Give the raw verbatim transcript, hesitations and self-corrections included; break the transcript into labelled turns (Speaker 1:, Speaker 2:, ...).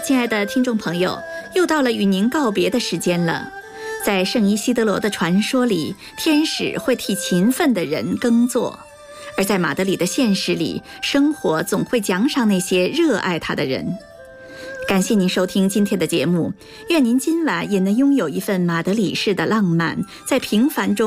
Speaker 1: 亲爱的听众朋友，又到了与您告别的时间了。在圣伊西德罗的传说里，天使会替勤奋的人耕作，而在马德里的现实里，生活总会奖赏那些热爱它的人。感谢您收听今天的节目，愿您今晚也能拥有一份马德里式的浪漫，在平凡中